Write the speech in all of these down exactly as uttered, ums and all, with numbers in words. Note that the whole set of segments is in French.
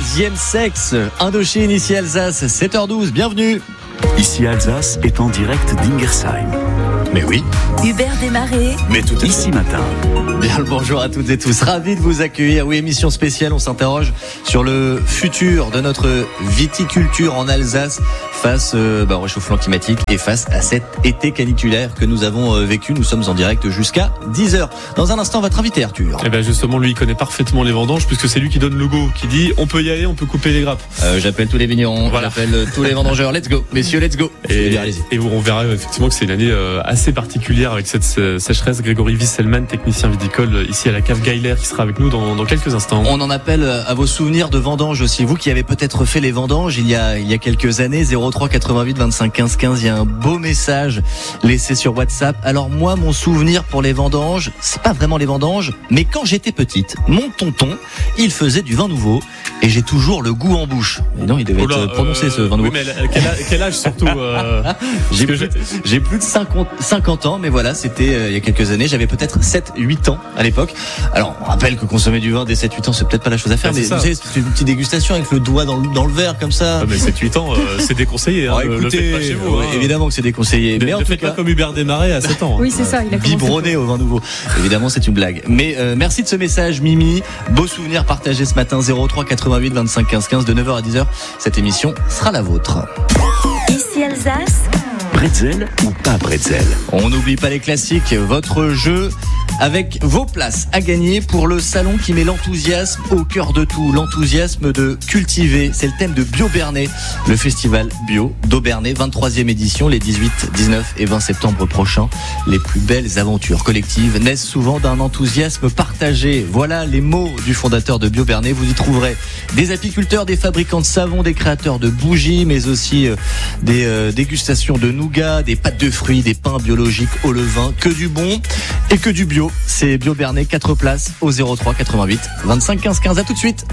troisième sexe. Indochine, ici Alsace, sept heures douze, bienvenue. Ici Alsace est en direct d'Ingersheim. Mais oui. Hubert Desmarais. Mais tout ici matin. Bien le bonjour à toutes et tous, ravi de vous accueillir. Oui, émission spéciale, on s'interroge sur le futur de notre viticulture en Alsace face euh, bah, au réchauffement climatique et face à cet été caniculaire que nous avons euh, vécu. Nous sommes en direct jusqu'à dix heures. Dans un instant, votre invité Arthur. Et ben justement, lui il connaît parfaitement les vendanges puisque c'est lui qui donne le go, qui dit on peut y aller, on peut couper les grappes. Euh, j'appelle tous les vignerons, voilà. J'appelle euh, tous les vendangeurs. Let's go, messieurs, let's go. Et, et on verra effectivement que c'est une année euh, assez particulière avec cette euh, sécheresse. Grégory Wisselman, technicien viticole ici à la cave Geiler, qui sera avec nous dans, dans quelques instants. On en appelle à vos souvenirs de vendanges aussi. Vous qui avez peut-être fait les vendanges il y a, il y a quelques années, zéro trois quatre-vingt-huit vingt-cinq quinze quinze, il y a un beau message laissé sur WhatsApp. Alors moi, mon souvenir pour les vendanges, c'est pas vraiment les vendanges, mais quand j'étais petite, mon tonton, il faisait du vin nouveau et j'ai toujours le goût en bouche. Et non, il devait Oula, être prononcé euh, ce vin nouveau. Oui, mais quel âge, quel âge surtout euh, j'ai, plus, j'ai plus de cinquante, cinquante ans, mais voilà, c'était euh, il y a quelques années. J'avais peut-être sept huit ans à l'époque. Alors, on rappelle que consommer du vin dès sept huit ans, c'est peut-être pas la chose à faire, ah, mais c'est vous savez, c'est une petite dégustation avec le doigt dans le, dans le verre, comme ça. Ah, mais sept huit ans, euh, c'est déconseillé. Hein, oh, écoutez, le faites pas chez vous, ouais, hein. Évidemment que c'est déconseillé. Ne, mais en ne tout faites cas, pas comme Hubert Desmarais à sept ans. Hein. Oui, c'est ça, il a commencé. Biberonné au vin nouveau. Évidemment, c'est une blague. Mais euh, merci de ce message, Mimi. Beau souvenir partagé ce matin, zéro trois quatre-vingt-huit vingt-cinq quinze quinze, de neuf heures à dix heures. Cette émission sera la vôtre. Ici Alsace. Bretzel ou pas bretzel? On n'oublie pas les classiques, votre jeu avec vos places à gagner pour le salon qui met l'enthousiasme au cœur de tout, l'enthousiasme de cultiver. C'est le thème de Bio-Bernay, le festival bio d'Aubernay, vingt-troisième édition, les dix-huit, dix-neuf et vingt septembre prochains. Les plus belles aventures collectives naissent souvent d'un enthousiasme partagé. Voilà les mots du fondateur de Bio-Bernay. Vous y trouverez des apiculteurs, des fabricants de savon, des créateurs de bougies, mais aussi euh, des euh, dégustations de nougat, des pâtes de fruits, des pains biologiques au levain, que du bon et que du bio. C'est Bio-Bernay, quatre places au zéro trois quatre-vingt-huit vingt-cinq quinze quinze. À tout de suite.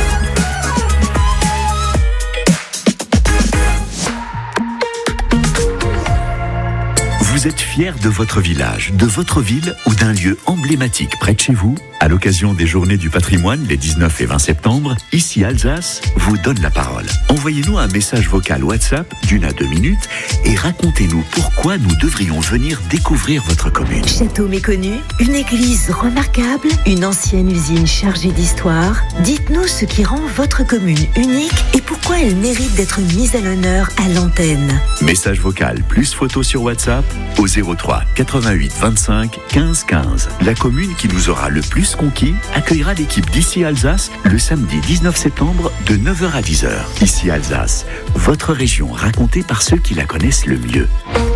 Vous êtes fier de votre village, de votre ville ou d'un lieu emblématique près de chez vous? À l'occasion des Journées du patrimoine, les dix-neuf et vingt septembre, ici Alsace vous donne la parole. Envoyez-nous un message vocal WhatsApp d'une à deux minutes et racontez-nous pourquoi nous devrions venir découvrir votre commune. Château méconnu, une église remarquable, une ancienne usine chargée d'histoire. Dites-nous ce qui rend votre commune unique et pourquoi elle mérite d'être mise à l'honneur à l'antenne. Message vocal plus photo sur WhatsApp au zéro trois quatre-vingt-huit vingt-cinq quinze quinze. La commune qui nous aura le plus conquis accueillera l'équipe d'Ici Alsace le samedi dix-neuf septembre de neuf heures à dix heures. Ici Alsace, votre région racontée par ceux qui la connaissent le mieux.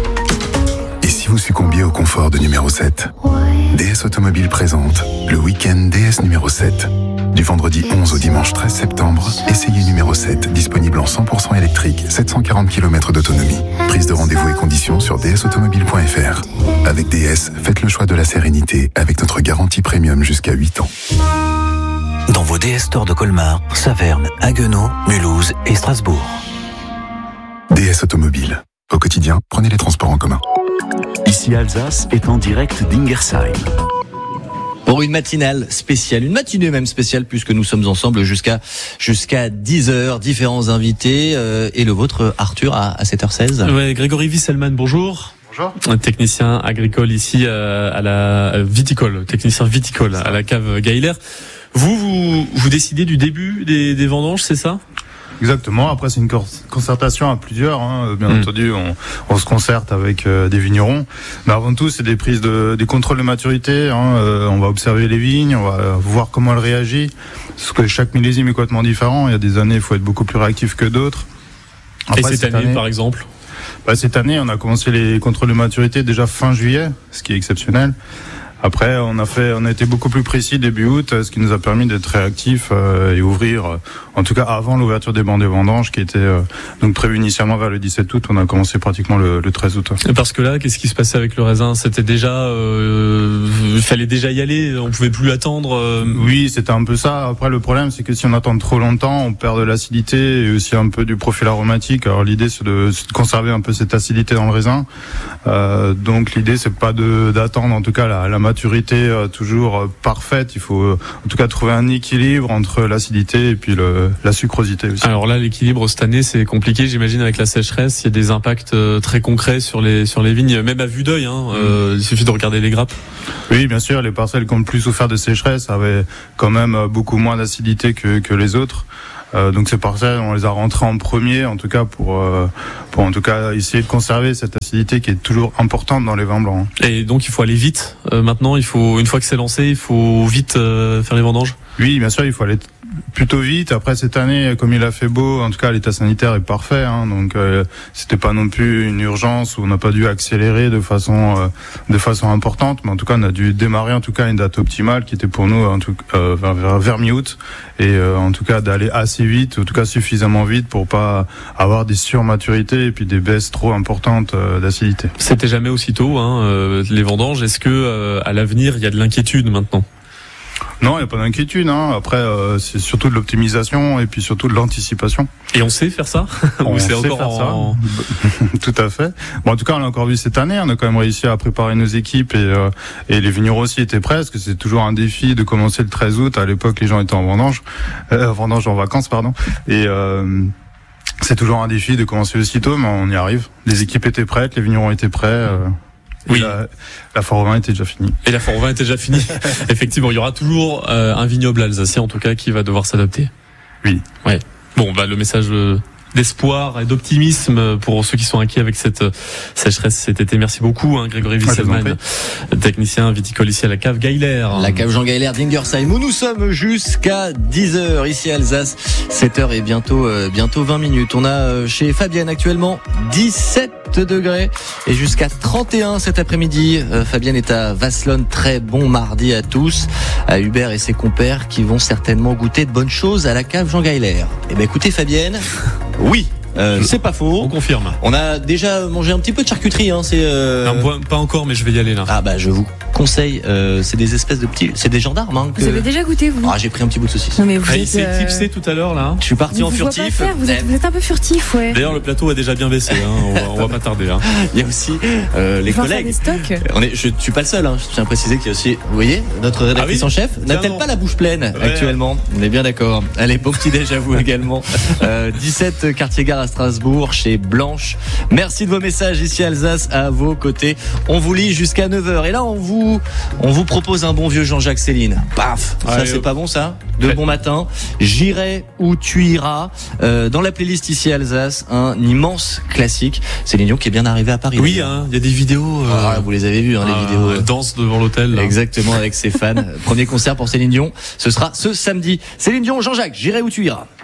Et si vous succombiez au confort de numéro sept? D S Automobile présente le week-end D S numéro sept. Du vendredi onze au dimanche treize septembre, essayez numéro sept, disponible en cent pour cent électrique, sept cent quarante kilomètres d'autonomie. Prise de rendez-vous et conditions sur d s automobile point f r. Avec D S, faites le choix de la sérénité avec notre garantie premium jusqu'à huit ans. Dans vos D S Stores de Colmar, Saverne, Haguenau, Mulhouse et Strasbourg. D S Automobile. Au quotidien, prenez les transports en commun. Ici Alsace est en direct d'Ingersheim. Pour une matinale spéciale, une matinée même spéciale puisque nous sommes ensemble jusqu'à jusqu'à dix heures, différents invités euh, et le vôtre Arthur à, à sept heures seize. Ouais, Grégory Wisselman, bonjour. Bonjour. Un technicien agricole ici euh, à la euh, viticole, technicien viticole à la cave Geiler. Vous, vous vous décidez du début des, des vendanges, c'est ça? Exactement. Après, c'est une concertation à plusieurs. Hein. Bien mmh. entendu, on, on se concerte avec euh, des vignerons. Mais avant tout, c'est des prises de, des contrôles de maturité. Hein. Euh, on va observer les vignes, on va voir comment elles réagissent. Parce que chaque millésime est complètement différent. Il y a des années, il faut être beaucoup plus réactif que d'autres. Après, Et cette, cette année, année, par exemple bah, Cette année, on a commencé les contrôles de maturité déjà fin juillet, ce qui est exceptionnel. Après, on a fait, on a été beaucoup plus précis début août, ce qui nous a permis d'être réactifs euh, et ouvrir, euh, en tout cas avant l'ouverture des bancs de vendanges, qui était euh, donc prévu initialement vers le dix-sept août. On a commencé pratiquement le, le treize août. Et parce que là, qu'est-ce qui se passait avec le raisin? C'était déjà, euh, il fallait déjà y aller, on pouvait plus attendre. Euh... Oui, c'était un peu ça. Après, le problème, c'est que si on attend trop longtemps, on perd de l'acidité et aussi un peu du profil aromatique. Alors l'idée, c'est de, c'est de conserver un peu cette acidité dans le raisin. Euh, donc l'idée, c'est pas de d'attendre, en tout cas la, la maturité euh, toujours euh, parfaite. Il faut euh, en tout cas trouver un équilibre entre l'acidité et puis le, la sucrosité aussi. Alors là, l'équilibre cette année, c'est compliqué, j'imagine, avec la sécheresse. Il y a des impacts euh, très concrets sur les sur les vignes, même à vue d'œil. Hein, euh, il suffit de regarder les grappes. Oui, bien sûr, les parcelles qui ont le plus souffert de sécheresse avaient quand même beaucoup moins d'acidité que que les autres. Euh, donc ces parcelles, on les a rentrées en premier, en tout cas pour euh, pour en tout cas essayer de conserver cette acidité qui est toujours importante dans les vins blancs. Et donc il faut aller vite. Euh, maintenant, il faut une fois que c'est lancé, il faut vite euh, faire les vendanges. Oui, bien sûr, il faut aller plutôt vite. Après cette année, comme il a fait beau, en tout cas l'état sanitaire est parfait, hein, donc euh, c'était pas non plus une urgence où on n'a pas dû accélérer de façon euh, de façon importante, mais en tout cas on a dû démarrer en tout cas une date optimale qui était pour nous en tout euh, vers, vers mi-août et euh, en tout cas d'aller assez vite, en tout cas suffisamment vite pour pas avoir des surmaturités et puis des baisses trop importantes euh, d'acidité. C'était jamais aussitôt hein, euh, les vendanges. Est-ce que euh, à l'avenir il y a de l'inquiétude maintenant? Non, il n'y a pas d'inquiétude. Hein. Après, euh, c'est surtout de l'optimisation et puis surtout de l'anticipation. Et on sait faire ça? On Ou c'est sait encore faire en... ça. Tout à fait. Bon, en tout cas, on l'a encore vu cette année. On a quand même réussi à préparer nos équipes et, euh, et les vignerons aussi étaient prêts. Parce que c'est toujours un défi de commencer le treize août. À l'époque, les gens étaient en vendange, euh, vendange en vacances, pardon. Et euh, c'est toujours un défi de commencer aussitôt, mais on y arrive. Les équipes étaient prêtes, les vignerons étaient prêts. Euh, Oui. La, la foire au vin était déjà finie. Et la foire au vin était déjà finie. Effectivement, il y aura toujours euh, un vignoble alsacien, en tout cas, qui va devoir s'adapter. Oui. Ouais. Bon, bah, le message euh, d'espoir et d'optimisme pour ceux qui sont inquiets avec cette euh, sécheresse cet été. Merci beaucoup, hein, Grégory Wisselman, technicien viticole ici à la cave Gaillère. La cave Jean Gaillère d'Ingersheim, où nous sommes jusqu'à dix heures ici à Alsace. sept heures et bientôt, euh, bientôt vingt minutes. On a euh, chez Fabienne actuellement dix-sept degrés et jusqu'à trente et un cet après-midi. Euh, Fabienne est à Vasselonne. Très bon mardi à tous, à Hubert et ses compères qui vont certainement goûter de bonnes choses à la cave Jean Gaillère. Eh ben écoutez Fabienne, oui. Euh, c'est pas faux. On confirme. On a déjà mangé un petit peu de charcuterie, hein. C'est euh... non, pas encore, mais je vais y aller là. Ah bah je vous conseille. Euh, c'est des espèces de petits, c'est des gendarmes. Hein, que... Vous avez déjà goûté vous? Ah j'ai pris un petit bout de saucisse. Non mais vous ah, êtes, il s'est euh... éclipsé tout à l'heure là. Je suis parti vous en vous furtif. Pas faire, vous, êtes, vous êtes un peu furtif, ouais. D'ailleurs le plateau a déjà bien baissé. Hein. On, va, on va pas tarder. Hein. Il y a aussi euh, les Faut collègues. faire des stocks. On est, je ne suis pas le seul. Hein. Je tiens à préciser qu'il y a aussi, vous voyez, notre rédactrice ah oui en chef n'a-t-elle pas la bouche pleine ouais. actuellement? On est bien d'accord. Allez, bon petit déj à vous également. Euh, dix-sept quartier gare à Strasbourg chez Blanche. Merci de vos messages ici à Alsace à vos côtés. On vous lit jusqu'à neuf heures. Et là, on vous, on vous propose un bon vieux Jean-Jacques Céline. Paf. Ça, Allez, c'est hop. pas bon, ça? De bon matin. J'irai où tu iras. Euh, dans la playlist ici à Alsace, un immense classique. Céline Dion qui est bien arrivé à Paris. Oui, il hein, y a des vidéos. Euh, ah, vous les avez vues, hein, ah, les vidéos. Elle danse devant l'hôtel. Là. Exactement, avec ses fans. Premier concert pour Céline Dion. Ce sera ce samedi. Céline Dion, Jean-Jacques, j'irai où tu iras.